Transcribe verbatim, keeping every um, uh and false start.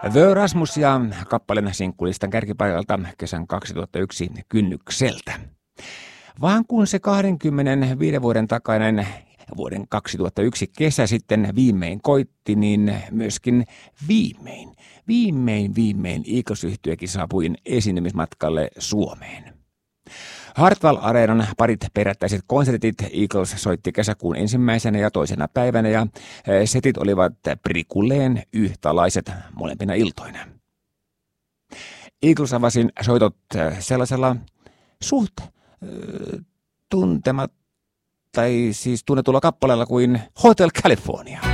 The Rasmus ja kappaleen sinkkulistan kärkipaikalta kesän kaksituhattayksi kynnykseltä. Vaan kun se kaksikymmentäviisi vuoden takainen vuoden kaksituhattayksi kesä sitten viimein koitti, niin myöskin viimein, viimein, viimein Eagles-yhtyekin saapui esiintymismatkalle Suomeen. Hartwall Areenan parit perättäiset konsertit Eagles soitti kesäkuun ensimmäisenä ja toisena päivänä ja setit olivat prikulleen yhtälaiset molempina iltoina. Eagles avasi soitot sellaisella suht äh, tuntemat, tai siis tunnetulla kappaleella kuin Hotel California.